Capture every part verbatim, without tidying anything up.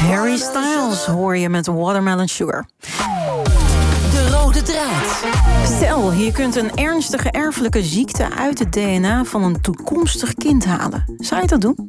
Harry Styles hoor je met Watermelon Sugar. De rode draad. Stel, je kunt een ernstige erfelijke ziekte uit het D N A van een toekomstig kind halen. Zou je dat doen?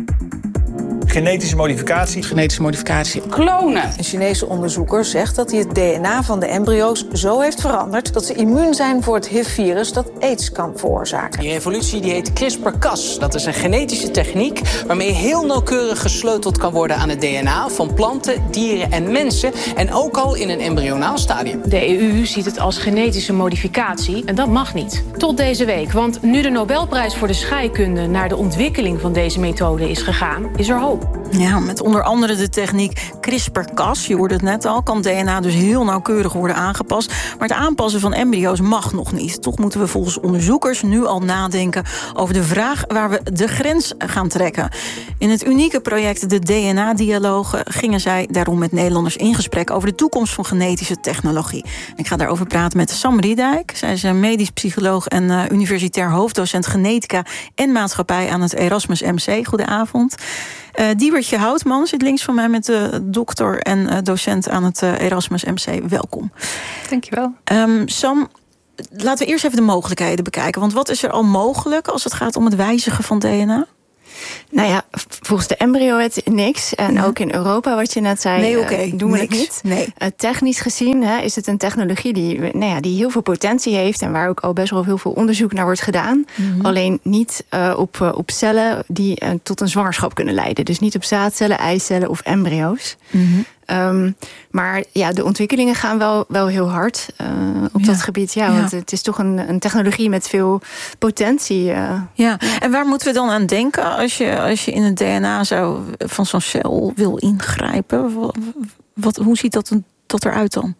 Genetische modificatie. Genetische modificatie. Klonen. Een Chinese onderzoeker zegt dat hij het D N A van de embryo's zo heeft veranderd dat ze immuun zijn voor het H I V-virus dat aids kan veroorzaken. Die revolutie die heet CRISPR-Cas. Dat is een genetische techniek waarmee heel nauwkeurig gesleuteld kan worden aan het D N A van planten, dieren en mensen. En ook al in een embryonaal stadium. De E U ziet het als genetische modificatie en dat mag niet. Tot deze week, want nu de Nobelprijs voor de scheikunde naar de ontwikkeling van deze methode is gegaan, is er hoop. Ja, met onder andere de techniek CRISPR-Cas, je hoorde het net al, kan D N A dus heel nauwkeurig worden aangepast. Maar het aanpassen van embryo's mag nog niet. Toch moeten we volgens onderzoekers nu al nadenken over de vraag waar we de grens gaan trekken. In het unieke project de D N A-dialogen gingen zij daarom met Nederlanders in gesprek over de toekomst van genetische technologie. Ik ga daarover praten met Sam Riedijk. Zij is een medisch psycholoog en uh, universitair hoofddocent genetica en maatschappij aan het Erasmus M C. Goedenavond. Uh, Diewertje Houtman zit links van mij met de dokter en uh, docent aan het uh, Erasmus M C. Welkom. Dankjewel. Um, Sam, laten we eerst even de mogelijkheden bekijken. Want wat is er al mogelijk als het gaat om het wijzigen van D N A? Nou ja, volgens de embryo-wet niks. En ja. Ook in Europa, wat je net zei, nee, okay. uh, doen we niks. het niet. Nee. Uh, technisch gezien hè, is het een technologie die, nou ja, die heel veel potentie heeft en waar ook al best wel heel veel onderzoek naar wordt gedaan. Mm-hmm. Alleen niet uh, op, uh, op cellen die uh, tot een zwangerschap kunnen leiden. Dus niet op zaadcellen, eicellen of embryo's. Mm-hmm. Um, maar ja, de ontwikkelingen gaan wel, wel heel hard uh, op ja. dat gebied. Ja, want ja. het is toch een, een technologie met veel potentie. Uh. Ja, en waar moeten we dan aan denken als je, als je in het D N A zou, van zo'n cel wil ingrijpen? Wat, wat, hoe ziet dat, dat eruit dan?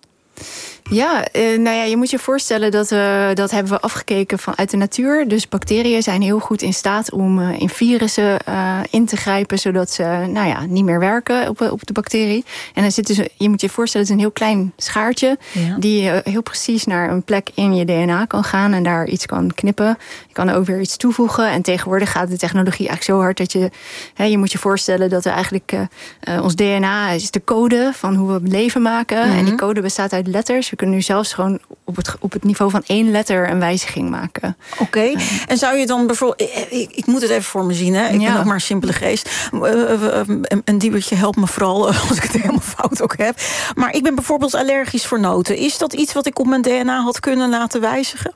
Ja, uh, nou ja, je moet je voorstellen dat uh, dat hebben we afgekeken vanuit de natuur. Dus bacteriën zijn heel goed in staat om uh, in virussen uh, in te grijpen, zodat ze nou ja, niet meer werken op, op de bacterie. En dan zit dus, je moet je voorstellen, het is een heel klein schaartje ja. die uh, heel precies naar een plek in je D N A kan gaan en daar iets kan knippen. Je kan er ook weer iets toevoegen. En tegenwoordig gaat de technologie eigenlijk zo hard dat je, hè, je moet je voorstellen dat er eigenlijk uh, uh, ons D N A is de code van hoe we leven maken. Mm-hmm. En die code bestaat uit letters. We kunnen nu zelfs gewoon op het, op het niveau van één letter een wijziging maken. Oké. Okay. Uh, en zou je dan bijvoorbeeld... Ik, ik moet het even voor me zien, hè? Ik ja. ben ook maar een simpele geest. Uh, uh, uh, een diewertje helpt me vooral als ik het helemaal fout ook heb. Maar ik ben bijvoorbeeld allergisch voor noten. Is dat iets wat ik op mijn D N A had kunnen laten wijzigen?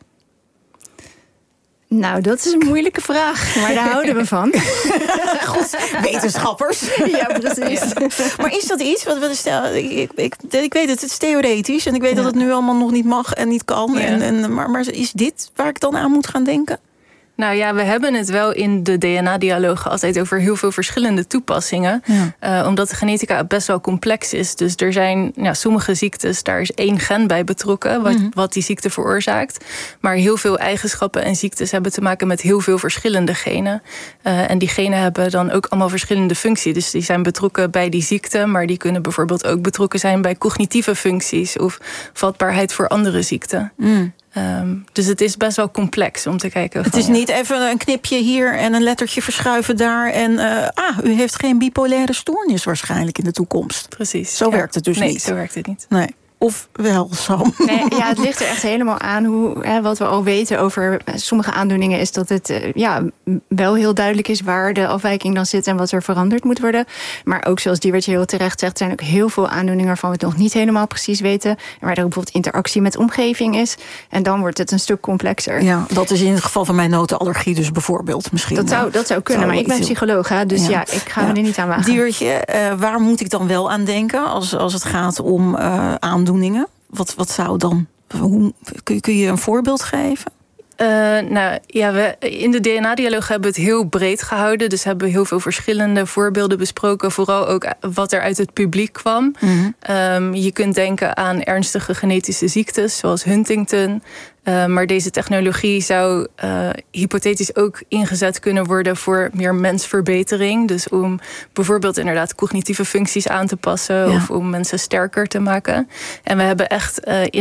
Nou, dat is een moeilijke vraag, maar daar houden we van. Goed, wetenschappers. Ja, precies. Ja. Maar is dat iets? Wat, wat is, ik, ik, ik weet het, het is theoretisch en ik weet ja. dat het nu allemaal nog niet mag en niet kan. Ja. En, en, maar, maar is dit waar ik dan aan moet gaan denken? Nou ja, we hebben het wel in de D N A-dialogen altijd over heel veel verschillende toepassingen. Ja. Uh, omdat de genetica best wel complex is. Dus er zijn ja, sommige ziektes, daar is één gen bij betrokken, wat, mm-hmm. wat die ziekte veroorzaakt. Maar heel veel eigenschappen en ziektes hebben te maken met heel veel verschillende genen. Uh, en die genen hebben dan ook allemaal verschillende functies. Dus die zijn betrokken bij die ziekte, maar die kunnen bijvoorbeeld ook betrokken zijn bij cognitieve functies of vatbaarheid voor andere ziekten. Mm. Um, dus het is best wel complex om te kijken. Het van, is ja. niet even een knipje hier en een lettertje verschuiven daar. En uh, ah, u heeft geen bipolaire stoornis waarschijnlijk in de toekomst. Precies. Zo ja. werkt het dus nee, niet. zo werkt het niet. Nee. Of wel, Sam? Nee, ja, het ligt er echt helemaal aan hoe, hè, wat we al weten over sommige aandoeningen is dat het uh, ja, wel heel duidelijk is waar de afwijking dan zit en wat er veranderd moet worden. Maar ook zoals Diewertje heel terecht zegt, zijn ook heel veel aandoeningen waarvan we het nog niet helemaal precies weten. En waar er ook bijvoorbeeld interactie met omgeving is. En dan wordt het een stuk complexer. Ja, dat is in het geval van mijn notenallergie dus bijvoorbeeld misschien. Dat zou, dat zou kunnen, zou maar ik ben psycholoog, hè, dus ja, ja ik ga ja. me er niet aan wagen. Diewertje, uh, waar moet ik dan wel aan denken als, als het gaat om uh, aandoeningen? Wat, wat zou dan... Hoe, kun, kun je een voorbeeld geven? Uh, nou ja, we, in de D N A-dialoog hebben we het heel breed gehouden. Dus hebben we heel veel verschillende voorbeelden besproken. Vooral ook wat er uit het publiek kwam. Mm-hmm. Um, je kunt denken aan ernstige genetische ziektes, zoals Huntington. Uh, maar deze technologie zou uh, hypothetisch ook ingezet kunnen worden voor meer mensverbetering. Dus om bijvoorbeeld inderdaad cognitieve functies aan te passen, ja. of om mensen sterker te maken. En we hebben echt uh, in de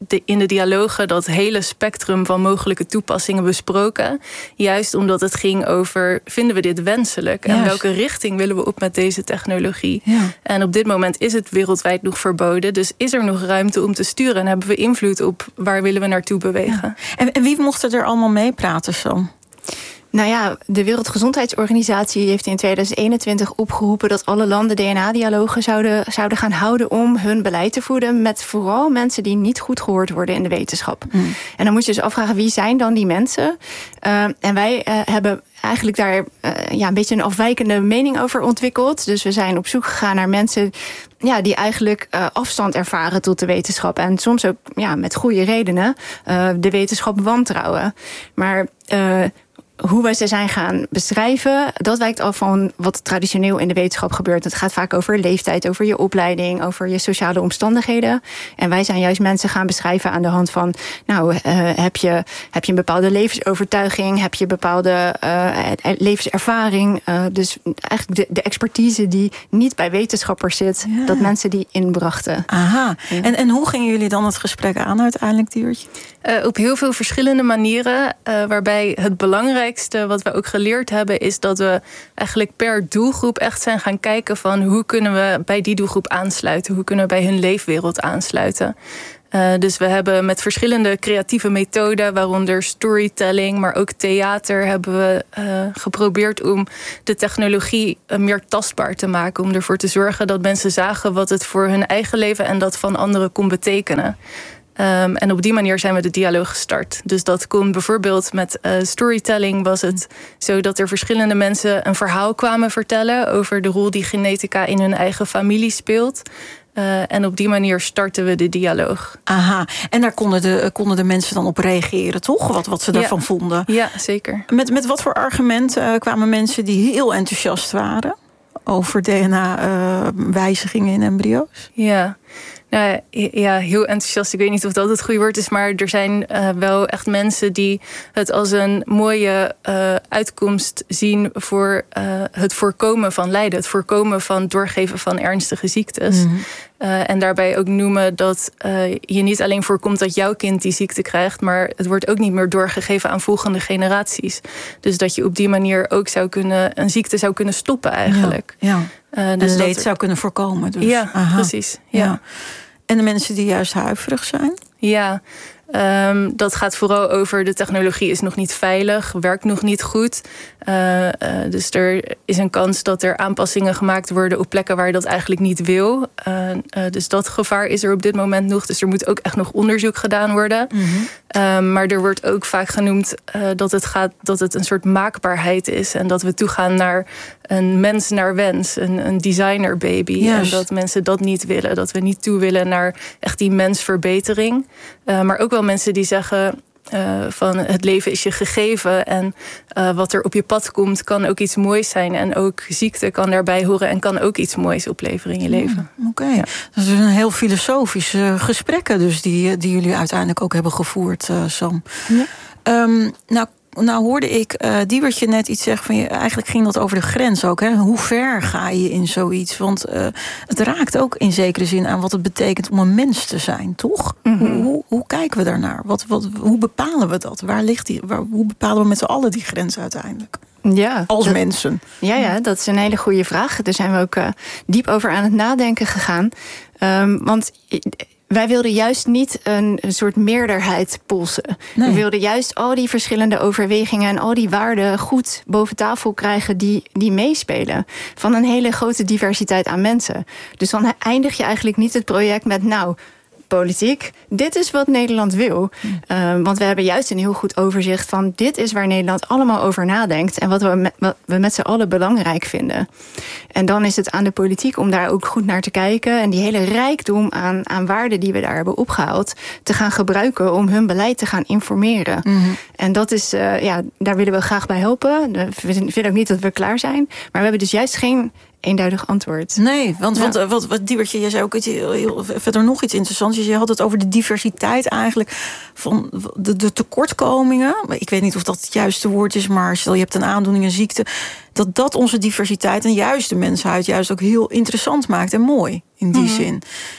de, in de dialogen dat hele spectrum van mogelijke toepassingen besproken. Juist omdat het ging over, vinden we dit wenselijk? En Juist. welke richting willen we op met deze technologie? Ja. En op dit moment is het wereldwijd nog verboden. Dus is er nog ruimte om te sturen? En hebben we invloed op waar willen we naartoe bewegen? Ja. En, en wie mocht er allemaal meepraten, Sam? Nou ja, de Wereldgezondheidsorganisatie heeft in tweeduizend eenentwintig opgeroepen dat alle landen D N A-dialogen zouden, zouden gaan houden om hun beleid te voeden met vooral mensen die niet goed gehoord worden in de wetenschap. Mm. En dan moet je dus afvragen, wie zijn dan die mensen? Uh, en wij uh, hebben eigenlijk daar uh, ja, een beetje een afwijkende mening over ontwikkeld. Dus we zijn op zoek gegaan naar mensen ja, die eigenlijk uh, afstand ervaren tot de wetenschap. En soms ook ja, met goede redenen uh, de wetenschap wantrouwen. Maar Uh, hoe wij ze zijn gaan beschrijven, dat wijkt af van wat traditioneel in de wetenschap gebeurt. Het gaat vaak over leeftijd, over je opleiding, over je sociale omstandigheden. En wij zijn juist mensen gaan beschrijven aan de hand van, nou, uh, heb je, heb je een bepaalde levensovertuiging, heb je een bepaalde uh, levenservaring. Uh, dus eigenlijk de, de expertise die niet bij wetenschappers zit, ja. dat mensen die inbrachten. Aha. Ja. En, en hoe gingen jullie dan het gesprek aan uiteindelijk, Diewertje? Uh, op heel veel verschillende manieren, uh, waarbij het belangrijkste wat we ook geleerd hebben is dat we eigenlijk per doelgroep echt zijn gaan kijken van hoe kunnen we bij die doelgroep aansluiten, hoe kunnen we bij hun leefwereld aansluiten. Uh, dus we hebben met verschillende creatieve methoden, waaronder storytelling, maar ook theater, hebben we uh, geprobeerd om de technologie uh, meer tastbaar te maken, om ervoor te zorgen dat mensen zagen wat het voor hun eigen leven en dat van anderen kon betekenen. Um, en op die manier zijn we de dialoog gestart. Dus dat kon bijvoorbeeld met uh, storytelling was het zo dat er verschillende mensen een verhaal kwamen vertellen over de rol die genetica in hun eigen familie speelt. Uh, en op die manier starten we de dialoog. Aha, en daar konden de, konden de mensen dan op reageren, toch? Wat, wat ze daarvan ja. vonden. Ja, zeker. Met, met wat voor argumenten uh, kwamen mensen die heel enthousiast waren over D N A-wijzigingen uh, in embryo's? Ja. Nou, ja, heel enthousiast. Ik weet niet of dat het goede woord is, maar er zijn uh, wel echt mensen die het als een mooie uh, uitkomst zien voor uh, het voorkomen van lijden, het voorkomen van doorgeven van ernstige ziektes. Mm-hmm. Uh, en daarbij ook noemen dat uh, je niet alleen voorkomt dat jouw kind die ziekte krijgt, maar het wordt ook niet meer doorgegeven aan volgende generaties. Dus dat je op die manier ook zou kunnen, een ziekte zou kunnen stoppen eigenlijk. Ja, ja. Uh, dus en leed er... zou kunnen voorkomen. Dus. Ja, Aha. precies. Ja. Ja. En de mensen die juist huiverig zijn? Ja, um, dat gaat vooral over de technologie is nog niet veilig, werkt nog niet goed. Uh, uh, dus er is een kans dat er aanpassingen gemaakt worden op plekken waar je dat eigenlijk niet wil. Uh, uh, dus dat gevaar is er op dit moment nog. Dus er moet ook echt nog onderzoek gedaan worden. Mm-hmm. Um, maar er wordt ook vaak genoemd uh, dat het gaat, dat het een soort maakbaarheid is. En dat we toegaan naar een mens naar wens, een, een designer baby. Yes. En dat mensen dat niet willen. Dat we niet toe willen naar echt die mensverbetering. Uh, maar ook wel mensen die zeggen Uh, van het leven is je gegeven en uh, wat er op je pad komt kan ook iets moois zijn en ook ziekte kan daarbij horen en kan ook iets moois opleveren in je leven. Mm, Oké, okay. ja. Dat is een heel filosofische uh, gesprekken dus die, die jullie uiteindelijk ook hebben gevoerd, uh, Sam. Ja. Um, nou, Nou hoorde ik uh, Diewertje net iets zeggen van je, eigenlijk ging dat over de grens ook. Hè? Hoe ver ga je in zoiets? Want uh, het raakt ook in zekere zin aan wat het betekent om een mens te zijn, toch? Mm-hmm. Hoe, hoe, hoe kijken we daarnaar? Wat, wat, hoe bepalen we dat? Waar ligt die? Waar, hoe bepalen we met z'n allen die grens uiteindelijk? Ja, als dat, mensen. Ja, ja, dat is een hele goede vraag. Daar zijn we ook uh, diep over aan het nadenken gegaan. Um, want wij wilden juist niet een, een soort meerderheid polsen. Nee. We wilden juist al die verschillende overwegingen en al die waarden goed boven tafel krijgen die, die meespelen. Van een hele grote diversiteit aan mensen. Dus dan eindig je eigenlijk niet het project met nou, politiek, dit is wat Nederland wil. Hmm. Uh, want we hebben juist een heel goed overzicht van dit is waar Nederland allemaal over nadenkt en wat we met, wat we met z'n allen belangrijk vinden. En dan is het aan de politiek om daar ook goed naar te kijken en die hele rijkdom aan, aan waarden die we daar hebben opgehaald te gaan gebruiken om hun beleid te gaan informeren. Mm-hmm. En dat is, uh, ja, daar willen we graag bij helpen. We vinden ook niet dat we klaar zijn, maar we hebben dus juist geen eenduidig antwoord. Nee, want, ja. want uh, wat, wat Diewertje, jij zei ook iets, heel, heel, verder nog iets interessants. Je had het over de diversiteit eigenlijk van de, de tekortkomingen. Ik weet niet of dat het juiste woord is, maar stel je hebt een aandoening, een ziekte, dat dat onze diversiteit en juist de mensheid juist ook heel interessant maakt en mooi in die mm-hmm. zin.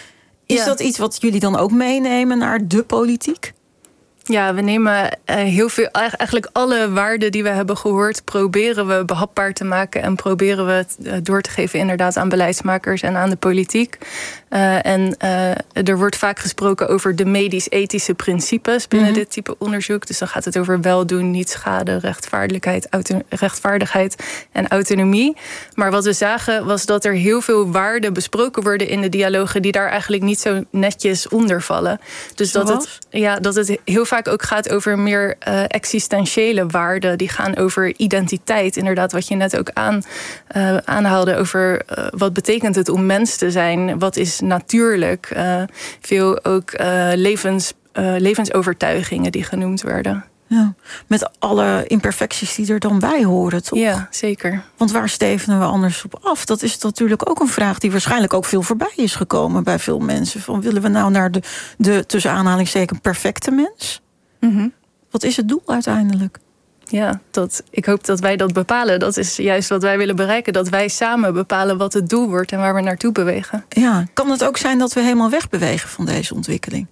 Is Ja. dat iets wat jullie dan ook meenemen naar de politiek? Ja, we nemen uh, heel veel, eigenlijk alle waarden die we hebben gehoord, proberen we behapbaar te maken en proberen we het uh, door te geven inderdaad aan beleidsmakers en aan de politiek. Uh, en uh, er wordt vaak gesproken over de medisch-ethische principes binnen mm-hmm. dit type onderzoek. Dus dan gaat het over weldoen, niet schade, rechtvaardigheid, auto- rechtvaardigheid en autonomie. Maar wat we zagen was dat er heel veel waarden besproken worden in de dialogen die daar eigenlijk niet zo netjes onder vallen. Dus dat het, ja, dat het heel vaak ook gaat over meer uh, existentiële waarden. Die gaan over identiteit. Inderdaad, wat je net ook aan, uh, aanhaalde over uh, wat betekent het om mens te zijn? Wat is natuurlijk? Uh, veel ook uh, levens, uh, levensovertuigingen die genoemd werden. Ja, met alle imperfecties die er dan bij horen, toch? Ja, zeker. Want waar stevenen we anders op af? Dat is natuurlijk ook een vraag die waarschijnlijk ook veel voorbij is gekomen bij veel mensen. Van, willen we nou naar de, de tussen aanhalingstekens perfecte mens? Mm-hmm. Wat is het doel uiteindelijk? Ja, dat, ik hoop dat wij dat bepalen. Dat is juist wat wij willen bereiken. Dat wij samen bepalen wat het doel wordt en waar we naartoe bewegen. Ja, kan het ook zijn dat we helemaal wegbewegen van deze ontwikkeling?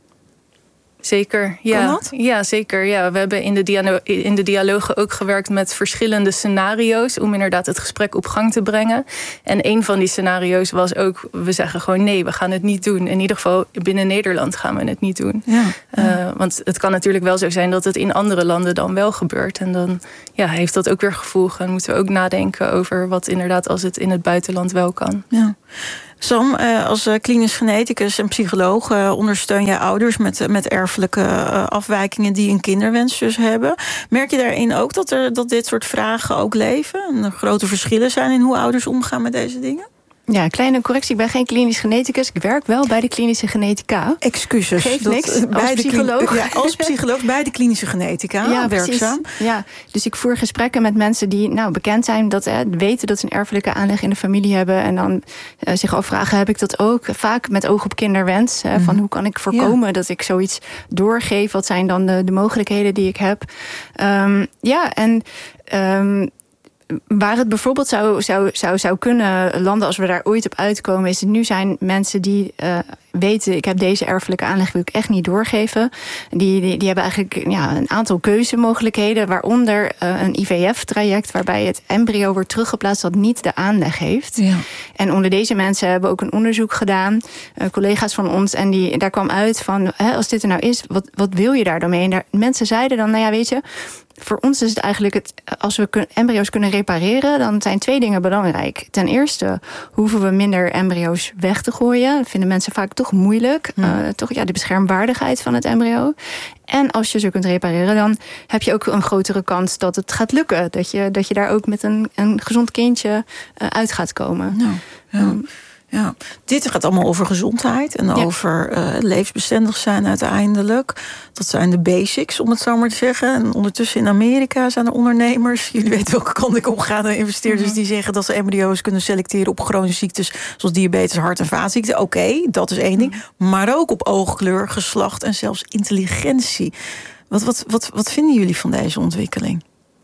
Zeker, ja. Kan dat? Ja, zeker. Ja. We hebben in de, dialo- in de dialogen ook gewerkt met verschillende scenario's om inderdaad het gesprek op gang te brengen. En een van die scenario's was ook, we zeggen gewoon nee, we gaan het niet doen. In ieder geval binnen Nederland gaan we het niet doen. Ja, ja. Uh, want het kan natuurlijk wel zo zijn dat het in andere landen dan wel gebeurt. En dan ja, heeft dat ook weer gevolgen. En moeten we ook nadenken over wat inderdaad als het in het buitenland wel kan. Ja. Sam, als klinisch geneticus en psycholoog ondersteun jij ouders met, met erfelijke afwijkingen die een kinderwens dus hebben. Merk je daarin ook dat, er, dat dit soort vragen ook leven? En er grote verschillen zijn in hoe ouders omgaan met deze dingen? Ja, kleine correctie. Ik ben geen klinisch geneticus. Ik werk wel bij de klinische genetica. Excuses. Geeft dat, niks. Bij als de psycholoog. Kli- ja, als psycholoog bij de klinische genetica. Ja, werkzaam. Precies. Ja, dus ik voer gesprekken met mensen die nou, bekend zijn, dat eh, weten dat ze een erfelijke aanleg in de familie hebben. En dan uh, zich afvragen, heb ik dat ook? Vaak met oog op kinderwens. Uh, mm-hmm. Van hoe kan ik voorkomen ja. dat ik zoiets doorgeef? Wat zijn dan de, de mogelijkheden die ik heb? Um, ja, en Um, waar het bijvoorbeeld zou, zou, zou, zou kunnen landen als we daar ooit op uitkomen, is het nu zijn mensen die uh, weten, ik heb deze erfelijke aanleg, wil ik echt niet doorgeven. Die, die, die hebben eigenlijk ja, een aantal keuzemogelijkheden, waaronder uh, een I V F-traject waarbij het embryo wordt teruggeplaatst dat niet de aanleg heeft. Ja. En onder deze mensen hebben we ook een onderzoek gedaan, uh, collega's van ons, en die, daar kwam uit van, hè, als dit er nou is, wat, wat wil je daar dan mee? En daar, mensen zeiden dan, nou ja, weet je, voor ons is het eigenlijk, het, als we kun, embryo's kunnen repareren, dan zijn twee dingen belangrijk. Ten eerste hoeven we minder embryo's weg te gooien. Dat vinden mensen vaak toch moeilijk. Hmm. Uh, toch ja, de beschermwaardigheid van het embryo. En als je ze kunt repareren, dan heb je ook een grotere kans dat het gaat lukken. Dat je, dat je daar ook met een, een gezond kindje uh, uit gaat komen. Nou, ja. Um, Ja, dit gaat allemaal over gezondheid en ja. over uh, levensbestendig zijn uiteindelijk. Dat zijn de basics, om het zo maar te zeggen. En ondertussen in Amerika zijn er ondernemers, jullie weten welke kant ik op ga, investeerders mm-hmm. die zeggen dat ze embryo's kunnen selecteren op chronische ziektes zoals diabetes, hart- en vaatziekten. Oké, okay, dat is één ding. Maar ook op oogkleur, geslacht en zelfs intelligentie. Wat, wat, wat, wat vinden jullie van deze ontwikkeling?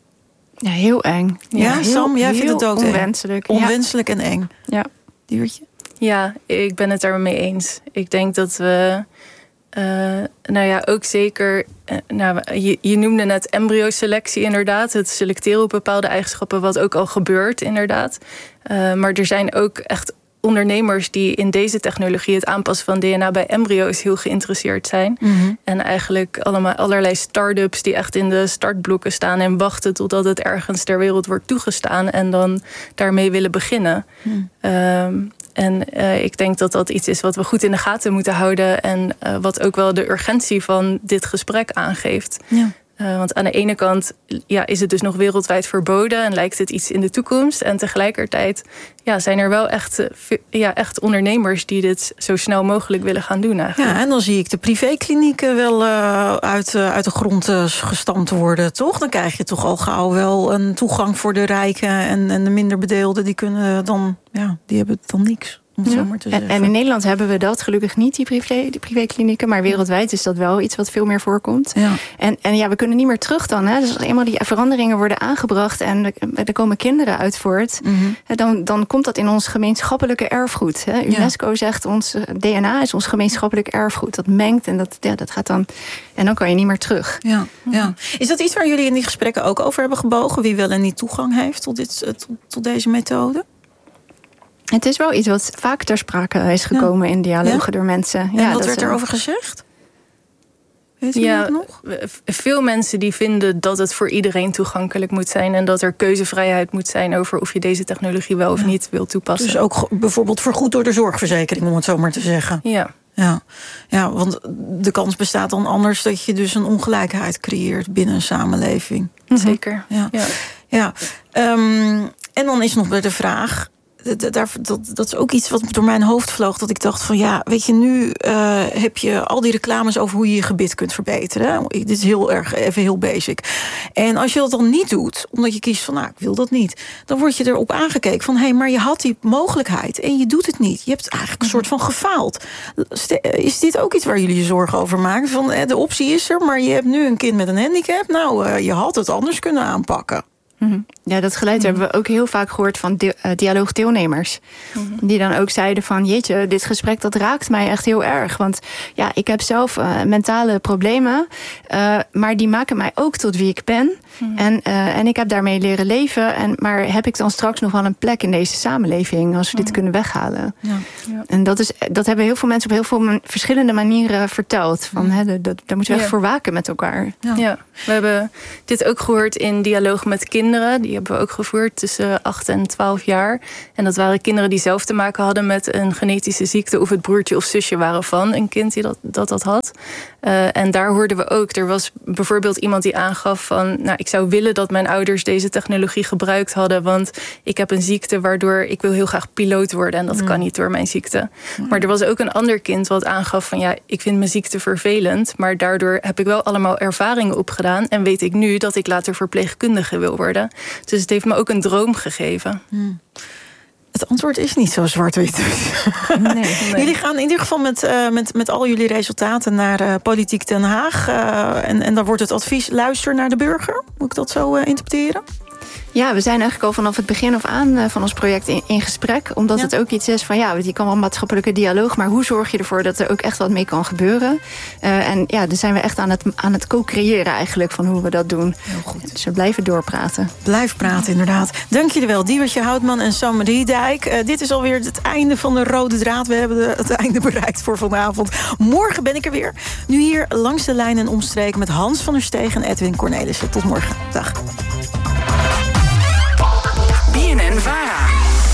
Ja, heel eng. Ja, ja heel, Sam, jij vindt het ook onwenselijk. Eng. Onwenselijk ja. en eng. Ja. Diewertje? Ja, ik ben het daarmee eens. Ik denk dat we, uh, nou ja, ook zeker, uh, nou, je, je noemde net embryoselectie inderdaad. Het selecteren op bepaalde eigenschappen, wat ook al gebeurt inderdaad. Uh, maar er zijn ook echt ondernemers die in deze technologie, het aanpassen van D N A bij embryo's, heel geïnteresseerd zijn. Mm-hmm. En eigenlijk allemaal allerlei start-ups die echt in de startblokken staan en wachten totdat het ergens ter wereld wordt toegestaan en dan daarmee willen beginnen. Mm. Um, En uh, ik denk dat dat iets is wat we goed in de gaten moeten houden. En uh, wat ook wel de urgentie van dit gesprek aangeeft. Ja. Uh, want aan de ene kant ja, is het dus nog wereldwijd verboden en lijkt het iets in de toekomst. En tegelijkertijd ja, zijn er wel echt, uh, ja, echt ondernemers die dit zo snel mogelijk willen gaan doen eigenlijk. Ja, en dan zie ik de privéklinieken wel uh, uit, uh, uit de grond uh, gestampt worden, toch? Dan krijg je toch al gauw wel een toegang voor de rijken en, en de minder bedeelden. Die kunnen dan, ja, die hebben dan niks. om het Ja. zo maar te En, zeggen. en in Nederland hebben we dat gelukkig niet, die, privé, die privéklinieken. Maar wereldwijd is dat wel iets wat veel meer voorkomt. Ja. En, en ja, we kunnen niet meer terug dan. Hè? Dus als eenmaal die veranderingen worden aangebracht en er, er komen kinderen uit voort, Mm-hmm. dan, dan komt dat in ons gemeenschappelijke erfgoed. Hè? UNESCO Ja. zegt ons D N A is ons gemeenschappelijk erfgoed. Dat mengt en dat, ja, dat gaat dan. En dan kan je niet meer terug. Ja, ja. Is dat iets waar jullie in die gesprekken ook over hebben gebogen? Wie wel en niet toegang heeft tot, dit, tot, tot deze methode? Het is wel iets wat vaak ter sprake is gekomen in dialogen Ja? door mensen. En Ja, wat dat, werd eh, erover gezegd? Weet je Ja, dat nog? veel mensen die vinden dat het voor iedereen toegankelijk moet zijn en dat er keuzevrijheid moet zijn over of je deze technologie wel of Ja. niet wil toepassen. Dus ook ge- bijvoorbeeld vergoed door de zorgverzekering, om het zo maar te zeggen. Ja. Ja. Ja, want de kans bestaat dan anders dat je dus een ongelijkheid creëert binnen een samenleving. Zeker. Ja. Ja. Ja. Um, en dan is nog weer de vraag. Dat, dat, dat, dat is ook iets wat door mijn hoofd vloog. Dat ik dacht van ja, weet je, nu uh, heb je al die reclames over hoe je je gebit kunt verbeteren. Dit is heel erg, even heel basic. En als je dat dan niet doet, omdat je kiest van nou, ik wil dat niet, dan word je erop aangekeken van hé, hey, maar je had die mogelijkheid en je doet het niet. Je hebt eigenlijk een soort van gefaald. Is dit ook iets waar jullie je zorgen over maken? Van de optie is er, maar je hebt nu een kind met een handicap. Nou, uh, je had het anders kunnen aanpakken. Mm-hmm. Ja, dat geluid mm-hmm. hebben we ook heel vaak gehoord van di- uh, dialoogdeelnemers. Mm-hmm. Die dan ook zeiden van jeetje, dit gesprek dat raakt mij echt heel erg. Want ja, ik heb zelf uh, mentale problemen. Uh, maar die maken mij ook tot wie ik ben. Mm-hmm. En, uh, en ik heb daarmee leren leven. En, maar heb ik dan straks nog wel een plek in deze samenleving als we mm-hmm. dit kunnen weghalen? Ja. Ja. En dat, is, dat hebben heel veel mensen op heel veel man- verschillende manieren verteld. Van, mm-hmm. hè, dat, daar moeten we echt ja. voor waken met elkaar. Ja. Ja, we hebben dit ook gehoord in dialoog met kinderen. Die hebben we ook gevoerd tussen acht en twaalf jaar. En dat waren kinderen die zelf te maken hadden met een genetische ziekte, of het broertje of zusje waren van een kind die dat dat, dat had. Uh, en daar hoorden we ook. Er was bijvoorbeeld iemand die aangaf van nou, ik zou willen dat mijn ouders deze technologie gebruikt hadden, want ik heb een ziekte waardoor ik wil heel graag piloot worden en dat mm. kan niet door mijn ziekte. Mm. Maar er was ook een ander kind wat aangaf van ja, ik vind mijn ziekte vervelend, maar daardoor heb ik wel allemaal ervaringen opgedaan en weet ik nu dat ik later verpleegkundige wil worden. Dus het heeft me ook een droom gegeven. Hmm. Het antwoord is niet zo zwart-wit. Nee, nee. Jullie gaan in ieder geval met, uh, met, met al jullie resultaten naar uh, Politiek Den Haag. Uh, en, en dan wordt het advies luister naar de burger. Moet ik dat zo uh, interpreteren? Ja, we zijn eigenlijk al vanaf het begin af aan van ons project in, in gesprek. Omdat ja. het ook iets is van, ja, je kan wel maatschappelijke dialoog, maar hoe zorg je ervoor dat er ook echt wat mee kan gebeuren? Uh, en ja, dan zijn we echt aan het, aan het co-creëren eigenlijk van hoe we dat doen. Heel goed. Dus we blijven doorpraten. Blijf praten, inderdaad. Dank jullie wel, Diewertje Houtman en Sam Riedijk. Uh, dit is alweer het einde van de rode draad. We hebben de, het einde bereikt voor vanavond. Morgen ben ik er weer. Nu hier langs de lijn en omstreken met Hans van der Steeg en Edwin Cornelissen. Tot morgen. Dag. B N N-Vara.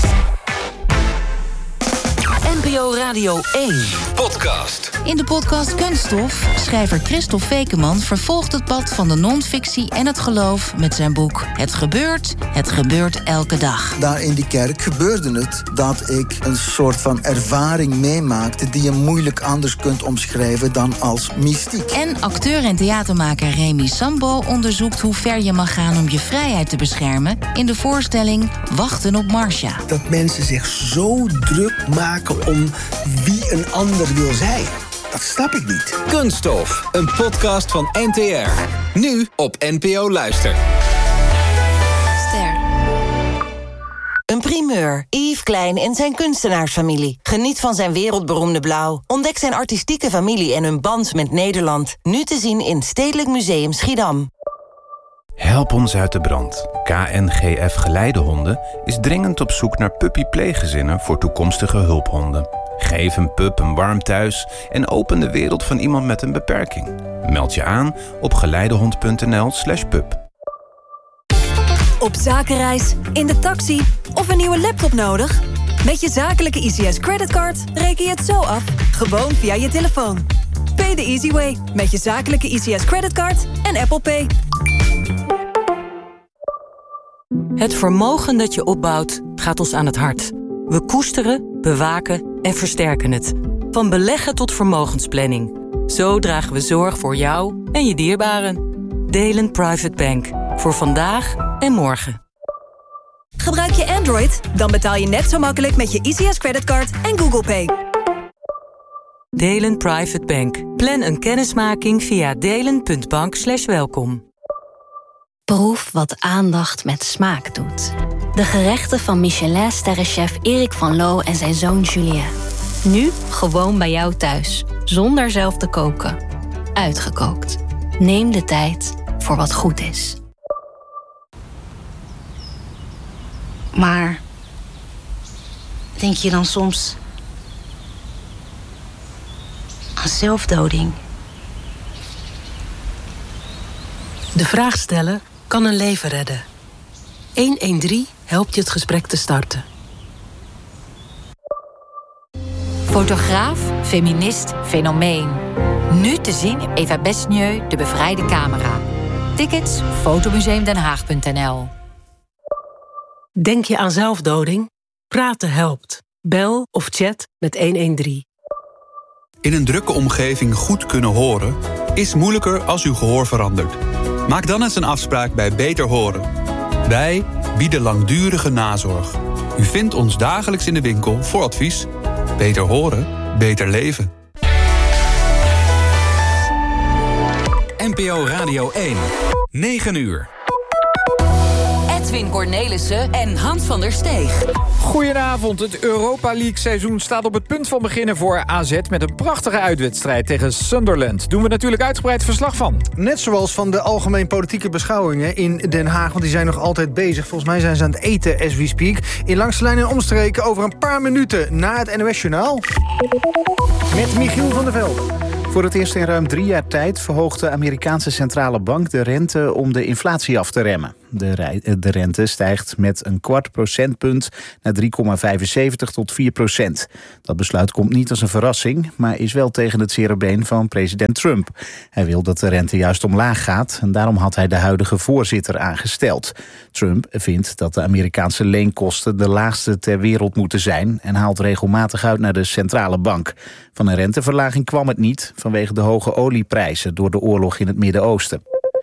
N P O Radio één. Podcast. In de podcast Kunststof, schrijver Christophe Fekeman vervolgt het pad van de non-fictie en het geloof met zijn boek Het gebeurt, het gebeurt elke dag. Daar in die kerk gebeurde het dat ik een soort van ervaring meemaakte die je moeilijk anders kunt omschrijven dan als mystiek. En acteur en theatermaker Remy Sambo onderzoekt hoe ver je mag gaan om je vrijheid te beschermen in de voorstelling Wachten op Marcia. Dat mensen zich zo druk maken om wie een ander wil zijn. Dat snap ik niet. Kunststof, een podcast van N T R. Nu op N P O Luister. Ster. Een primeur. Yves Klein en zijn kunstenaarsfamilie. Geniet van zijn wereldberoemde blauw. Ontdek zijn artistieke familie en hun band met Nederland. Nu te zien in Stedelijk Museum Schiedam. Help ons uit de brand. K N G F Geleidehonden is dringend op zoek naar puppy-pleeggezinnen voor toekomstige hulphonden. Geef een pup een warm thuis en open de wereld van iemand met een beperking. Meld je aan op geleidehond.nl slash pup. Op zakenreis, in de taxi of een nieuwe laptop nodig? Met je zakelijke I C S creditcard reken je het zo af, gewoon via je telefoon. Pay the easy way met je zakelijke I C S creditcard en Apple Pay. Het vermogen dat je opbouwt gaat ons aan het hart. We koesteren, bewaken en versterken het. Van beleggen tot vermogensplanning. Zo dragen we zorg voor jou en je dierbaren. Delen Private Bank. Voor vandaag en morgen. Gebruik je Android? Dan betaal je net zo makkelijk met je E C S creditcard en Google Pay. Delen Private Bank. Plan een kennismaking via delen.bank slash welkom. Proef wat aandacht met smaak doet. De gerechten van Michelin-sterrenchef Erik van Loo en zijn zoon Julien. Nu gewoon bij jou thuis, zonder zelf te koken. Uitgekookt. Neem de tijd voor wat goed is. Maar denk je dan soms aan zelfdoding? De vraag stellen kan een leven redden. honderddertien helpt je het gesprek te starten. Fotograaf, feminist, fenomeen. Nu te zien in Eva Besnieu, De Bevrijde Camera. Tickets, fotomuseumdenhaag punt n l. Denk je aan zelfdoding? Praten helpt. Bel of chat met honderddertien. In een drukke omgeving goed kunnen horen is moeilijker als uw gehoor verandert. Maak dan eens een afspraak bij Beter Horen. Wij bieden langdurige nazorg. U vindt ons dagelijks in de winkel voor advies. Beter horen, beter leven. N P O Radio één. negen uur. Edwin Cornelissen en Hans van der Steeg. Goedenavond, het Europa League seizoen staat op het punt van beginnen voor A Z... met een prachtige uitwedstrijd tegen Sunderland. Doen we natuurlijk uitgebreid verslag van. Net zoals van de algemeen politieke beschouwingen in Den Haag... want die zijn nog altijd bezig. Volgens mij zijn ze aan het eten as we speak. In Langs de Lijn en Omstreken over een paar minuten na het N O S-journaal. Met Michiel van der Velde. Voor het eerst in ruim drie jaar tijd verhoogt de Amerikaanse centrale bank de rente om de inflatie af te remmen. De, rij, de rente stijgt met een kwart procentpunt naar drie komma vijfenzeventig tot vier procent. Dat besluit komt niet als een verrassing, maar is wel tegen het zere been van president Trump. Hij wil dat de rente juist omlaag gaat en daarom had hij de huidige voorzitter aangesteld. Trump vindt dat de Amerikaanse leenkosten de laagste ter wereld moeten zijn en haalt regelmatig uit naar de centrale bank. Van een renteverlaging kwam het niet vanwege de hoge olieprijzen door de oorlog in het Midden-Oosten.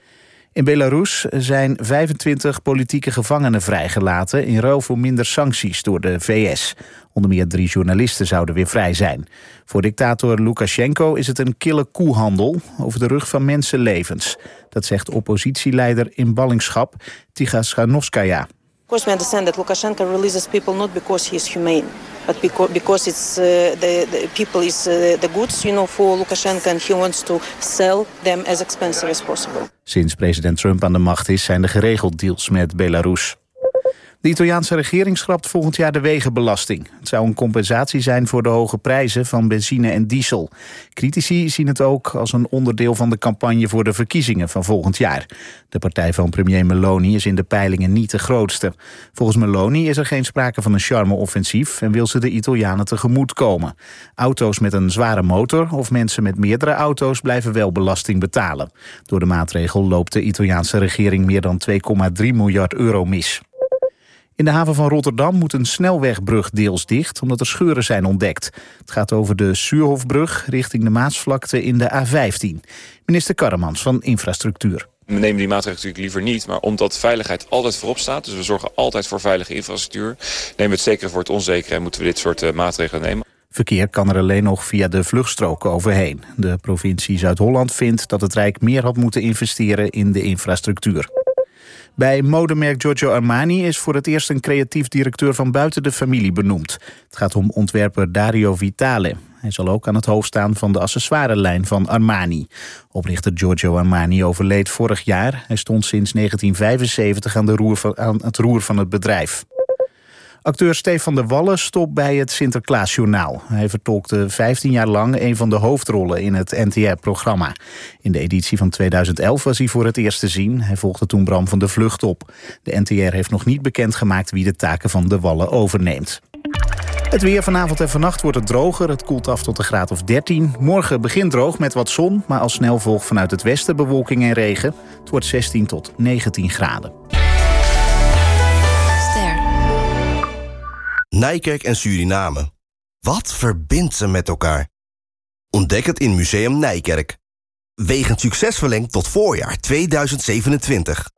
In Belarus zijn vijfentwintig politieke gevangenen vrijgelaten in ruil voor minder sancties door de V S. Onder meer drie journalisten zouden weer vrij zijn. Voor dictator Lukashenko is het een kille koehandel over de rug van mensenlevens. Dat zegt oppositieleider in ballingschap Tiganovskaya. Of course, we understand that Lukashenko releases people not because he is humane, but because it's uh, the, the people is uh, the goods, you know, for Lukashenko, and he wants to sell them as expensive as possible. Sinds president Trump aan de macht is, zijn er geregeld deals met Belarus. De Italiaanse regering schrapt volgend jaar de wegenbelasting. Het zou een compensatie zijn voor de hoge prijzen van benzine en diesel. Critici zien het ook als een onderdeel van de campagne voor de verkiezingen van volgend jaar. De partij van premier Meloni is in de peilingen niet de grootste. Volgens Meloni is er geen sprake van een charme-offensief en wil ze de Italianen tegemoetkomen. Auto's met een zware motor of mensen met meerdere auto's blijven wel belasting betalen. Door de maatregel loopt de Italiaanse regering meer dan twee komma drie miljard euro mis. In de haven van Rotterdam moet een snelwegbrug deels dicht, omdat er scheuren zijn ontdekt. Het gaat over de Suurhofbrug richting de Maasvlakte in de A vijftien. Minister Karremans van Infrastructuur. We nemen die maatregelen natuurlijk liever niet, maar omdat veiligheid altijd voorop staat, dus we zorgen altijd voor veilige infrastructuur, nemen we het zekere voor het onzekere en moeten we dit soort uh, maatregelen nemen. Verkeer kan er alleen nog via de vluchtstroken overheen. De provincie Zuid-Holland vindt dat het Rijk meer had moeten investeren in de infrastructuur. Bij modemerk Giorgio Armani is voor het eerst een creatief directeur van buiten de familie benoemd. Het gaat om ontwerper Dario Vitale. Hij zal ook aan het hoofd staan van de accessoirelijn van Armani. Oprichter Giorgio Armani overleed vorig jaar. Hij stond sinds negentien vijfenzeventig aan, de roer van, aan het roer van het bedrijf. Acteur Stefan de Wallen stopt bij het Sinterklaasjournaal. Hij vertolkte vijftien jaar lang een van de hoofdrollen in het N T R-programma. In de editie van tweeduizend elf was hij voor het eerst te zien. Hij volgde toen Bram van de Vlucht op. De N T R heeft nog niet bekendgemaakt wie de taken van de Wallen overneemt. Het weer vanavond en vannacht wordt het droger. Het koelt af tot een graad of dertien. Morgen begint droog met wat zon, maar al snel volgt vanuit het westen bewolking en regen. Het wordt zestien tot negentien graden. Nijkerk en Suriname. Wat verbindt ze met elkaar? Ontdek het in Museum Nijkerk. Wegend succes verlengd tot voorjaar tweeduizend zevenentwintig.